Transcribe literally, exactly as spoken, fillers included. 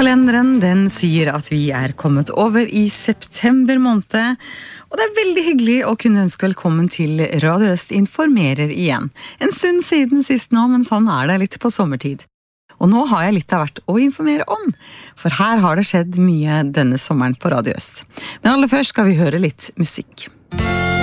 Kalenderen, den sier at vi er kommet over i september måned, og det er veldig hyggelig å kunne ønske velkommen til Radio Øst informerer igjen. En stund siden sist nå, men sånn er det litt på sommertid. Og nå har jeg litt av hvert å informere om, for her har det skjedd mye denne sommeren på Radio Øst. Men aller først skal vi høre litt musikk.